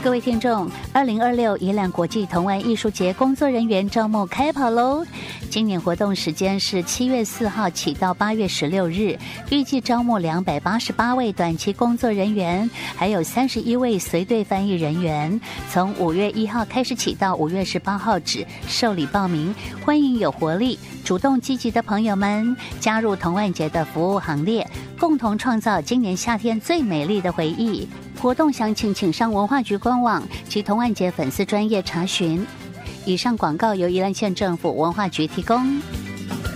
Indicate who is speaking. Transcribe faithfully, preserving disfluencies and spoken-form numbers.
Speaker 1: 各位听众，二零二六宜兰国际童玩艺术节工作人员招募开跑喽！今年活动时间是七月四号起到八月十六日，预计招募两百八十八位短期工作人员，还有三十一位随队翻译人员。从五月一号开始起到五月十八号止受理报名，欢迎有活力、主动积极的朋友们加入童玩节的服务行列，共同创造今年夏天最美丽的回忆。活动详情请上文化局官网及童玩节粉丝专页查询。以上广告由宜兰县政府文化局提供。